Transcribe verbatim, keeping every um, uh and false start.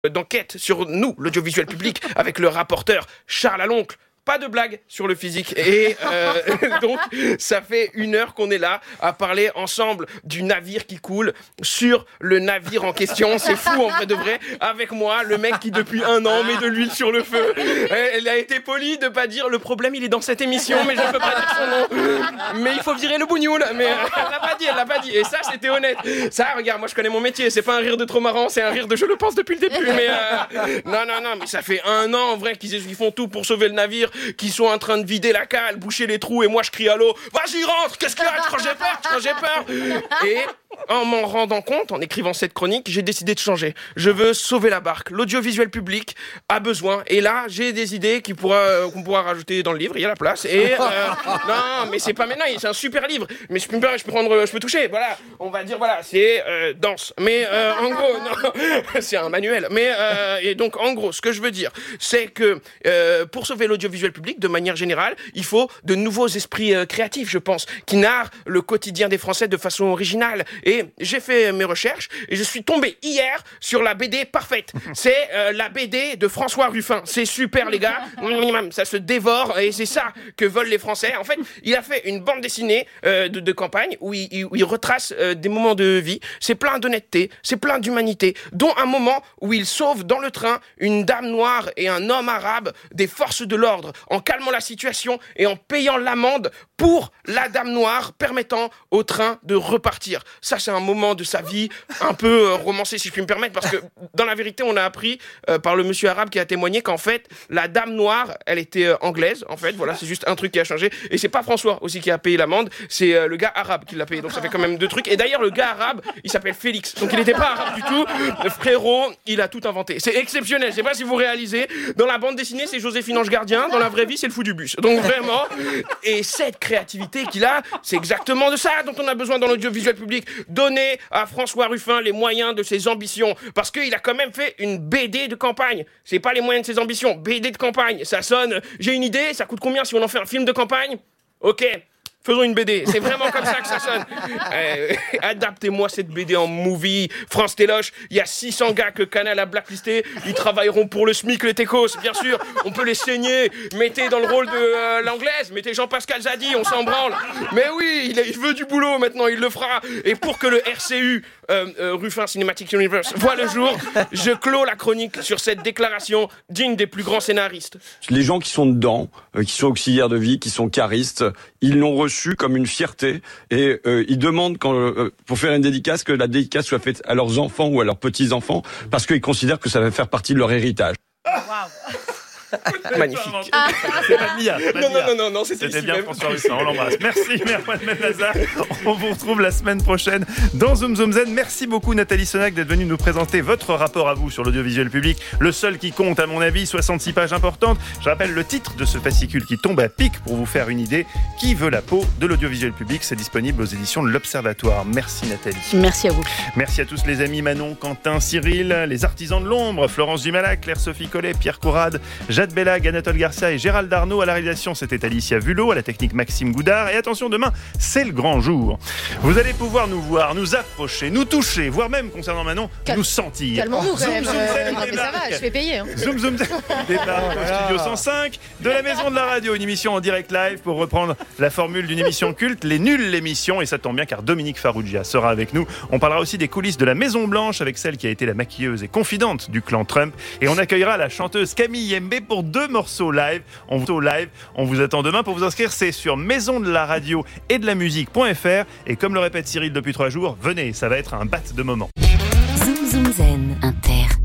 d'enquête sur nous, l'audiovisuel public, avec le rapporteur Charles Aloncle. Pas de blague sur le physique. Et euh, donc, ça fait une heure qu'on est là à parler ensemble du navire qui coule sur le navire en question. C'est fou, en vrai de vrai. Avec moi, le mec qui, depuis un an, met de l'huile sur le feu. Elle a été polie de pas dire le problème, il est dans cette émission, mais je ne peux pas dire son nom. Mais il faut virer le bougnoul. Mais elle l'a pas dit, elle l'a pas dit. Et ça, c'était honnête. Ça, regarde, moi, je connais mon métier. C'est pas un rire de trop marrant, c'est un rire de je le pense depuis le début. Mais euh, non, non, non, mais ça fait un an, en vrai, qu'ils ils font tout pour sauver le navire, qui sont en train de vider la cale, boucher les trous, et moi je crie à l'eau, vas-y rentre, qu'est-ce qu'il y a, quand j'ai peur, quand j'ai peur. Et en m'en rendant compte, en écrivant cette chronique, j'ai décidé de changer. Je veux sauver la barque. L'audiovisuel public a besoin, et là j'ai des idées qui pourra, euh, qu'on pourra rajouter dans le livre, il y a la place. Et euh, non, mais c'est pas maintenant, c'est un super livre, mais je peux, je peux prendre, je peux toucher, voilà, on va dire voilà, c'est euh, danse. Mais euh, en gros, non, c'est un manuel. Mais euh, et donc en gros, ce que je veux dire, c'est que euh, pour sauver l'audiovisuel public, de manière générale, il faut de nouveaux esprits euh, créatifs, je pense, qui narrent le quotidien des Français de façon originale. Et j'ai fait mes recherches et je suis tombé hier sur la B D parfaite. C'est euh, la B D de François Ruffin. C'est super, les gars. Ça se dévore et c'est ça que veulent les Français. En fait, il a fait une bande dessinée euh, de, de campagne où il, où il retrace euh, des moments de vie. C'est plein d'honnêteté, c'est plein d'humanité, dont un moment où il sauve dans le train une dame noire et un homme arabe des forces de l'ordre en calmant la situation et en payant l'amende pour la dame noire, permettant au train de repartir. Ça, c'est un moment de sa vie un peu euh, romancé, si je puis me permettre, parce que dans la vérité, on a appris euh, par le monsieur arabe qui a témoigné qu'en fait, la dame noire, elle était euh, anglaise, en fait, voilà, c'est juste un truc qui a changé. Et c'est pas François aussi qui a payé l'amende, c'est euh, le gars arabe qui l'a payé, donc ça fait quand même deux trucs. Et d'ailleurs, le gars arabe, il s'appelle Félix, donc il n'était pas arabe du tout. Le frérot, il a tout inventé. C'est exceptionnel, je sais pas si vous réalisez, dans la bande dessinée, c'est Joséphine Ange Gardien, dans la vraie vie, c'est le fou du bus. Donc vraiment, et cette créativité qu'il a, c'est exactement de ça dont on a besoin dans l'audiovisuel public. Donner à François Ruffin les moyens de ses ambitions, parce qu'il a quand même fait une B D de campagne. C'est pas les moyens de ses ambitions, B D de campagne. Ça sonne, j'ai une idée, ça coûte combien si on en fait un film de campagne ? Ok, faisons une B D, c'est vraiment comme ça que ça sonne. Euh, adaptez-moi cette B D en movie. France Téloche, il y a six cents gars que Canal a blacklistés, ils travailleront pour le SMIC, les techos, bien sûr, on peut les saigner. Mettez dans le rôle de euh, l'anglaise, mettez Jean-Pascal Zadi, on s'en branle. Mais oui, il, il veut du boulot maintenant, il le fera. Et pour que le R C U, euh, euh, Ruffin Cinematic Universe, voit le jour, je clôt la chronique sur cette déclaration digne des plus grands scénaristes. Les gens qui sont dedans, euh, qui sont auxiliaires de vie, qui sont caristes, ils l'ont reçu comme une fierté et euh, ils demandent quand, euh, pour faire une dédicace que la dédicace soit faite à leurs enfants ou à leurs petits-enfants parce qu'ils considèrent que ça va faire partie de leur héritage. Wow. Magnifique. Ah. C'est pas Mia. Non, non, non, non, non, c'était, c'était bien même. François Ruffin, on l'embrasse. Merci, Merwan Benazar. On vous retrouve la semaine prochaine dans Zoom Zoom Zen. Merci beaucoup, Nathalie Sonac, d'être venue nous présenter votre rapport à vous sur l'audiovisuel public. Le seul qui compte, à mon avis, soixante-six pages importantes. Je rappelle le titre de ce fascicule qui tombe à pic pour vous faire une idée. Qui veut la peau de l'audiovisuel public ? C'est disponible aux éditions de l'Observatoire. Merci, Nathalie. Merci à vous. Merci à tous les amis, Manon, Quentin, Cyril, les artisans de l'ombre, Florence Dumalac, Claire-Sophie Collet, Pierre Courade, Jade Bellag, Anatole Garcia et Gérald Darnaud. À la réalisation, c'était Alicia Vulot, à la technique Maxime Goudard. Et attention, demain, c'est le grand jour. Vous allez pouvoir nous voir, nous approcher, nous toucher, voire même, concernant Manon, Cal- nous sentir. Calmons-nous quand même. Zoom, Euh, zoom, non, mais ça va, je fais payer. Hein. Zoom Zoom débarque au studio cent cinq de la Maison de la Radio, une émission en direct live pour reprendre la formule d'une émission culte, les nuls l'émission, et ça tombe bien car Dominique Farrugia sera avec nous. On parlera aussi des coulisses de la Maison Blanche avec celle qui a été la maquilleuse et confidente du clan Trump, et on accueillera la chanteuse Camille Yembe pour deux morceaux live. On vous live, on vous attend demain pour vous inscrire, c'est sur maison de la radio et de la musique.fr, et comme le répète Cyril depuis trois jours, venez, ça va être un bat de moment. Zoom Zoom Zen Inter.